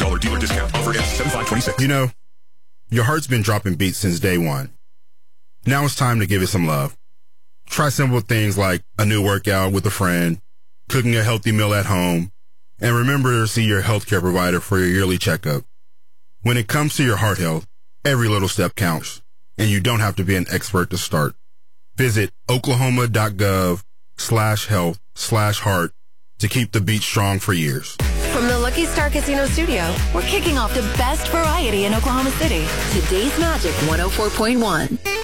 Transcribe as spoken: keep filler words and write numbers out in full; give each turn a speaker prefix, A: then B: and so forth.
A: dollar dealer discount. Offer ends seven five twenty-six.
B: You know, your heart's been dropping beats since day one. Now it's time to give it some love. Try simple things like a new workout with a friend, cooking a healthy meal at home, and remember to see your healthcare provider for your yearly checkup. When it comes to your heart health, every little step counts, and you don't have to be an expert to start. Visit oklahoma.gov slash health slash heart to keep the beat strong for years.
C: From the Lucky Star Casino Studio,
D: We're kicking off the best variety in Oklahoma City.
C: today's Magic one oh four point one.